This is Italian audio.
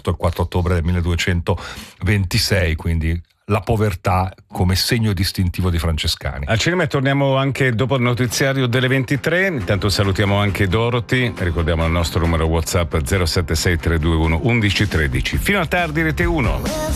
morto il 4 ottobre del 1226, quindi la povertà come segno distintivo di francescani. Al cinema torniamo anche dopo il notiziario delle 23. Intanto salutiamo anche Dorothy, ricordiamo il nostro numero WhatsApp 076 321 1113. Fino a tardi, Rete 1.